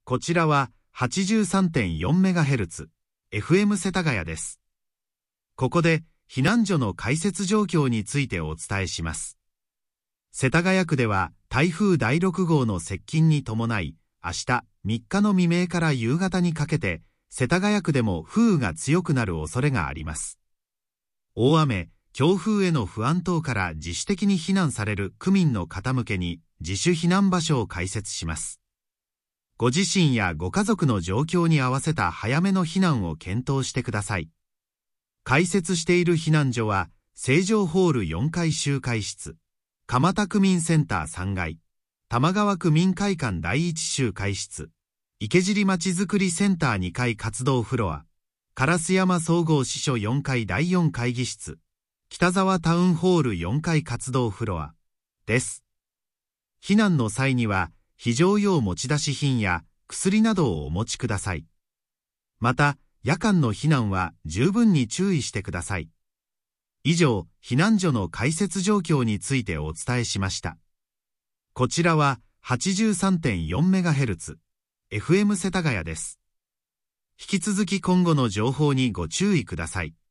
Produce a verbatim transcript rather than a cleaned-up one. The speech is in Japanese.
こちらは はちじゅうさんてんよんメガヘルツ、エフエム 世田谷です。ここで避難所の開設状況についてお伝えします。世田谷区では台風だいろく号の接近に伴い、明日みっかの未明から夕方にかけて、世田谷区でも風雨が強くなる恐れがあります。大雨、強風への不安等から自主的に避難される区民の方向けに自主避難場所を開設します。ご自身やご家族の状況に合わせた早めの避難を検討してください。開設している避難所は、成城ホールよんかい集会室、蒲田区民センターさんがい、玉川区民会館だいいち集会室、池尻まちづくりセンターにかい活動フロア、烏山総合支所よんかいだいよん会議室、北沢タウンホールよんかい活動フロアです。避難の際には、非常用持ち出し品や薬などをお持ちください。また、夜間の避難は十分に注意してください。以上、避難所の開設状況についてお伝えしました。こちらは はちじゅうさんてんよんメガヘルツ、エフエム 世田谷です。引き続き今後の情報にご注意ください。